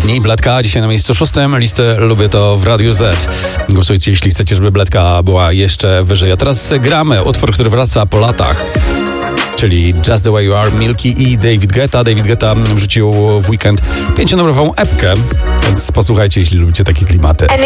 Wpadnij, Bledka, dzisiaj na miejscu 6. Listę Lubię to w Radiu Z. Głosujcie, jeśli chcecie, żeby Bledka była jeszcze wyżej. A teraz gramy utwór, który wraca po latach. Czyli Just the Way You Are, Milky i David Guetta. David Guetta wrzucił w weekend 5-numerową epkę, więc posłuchajcie, jeśli lubicie takie klimaty.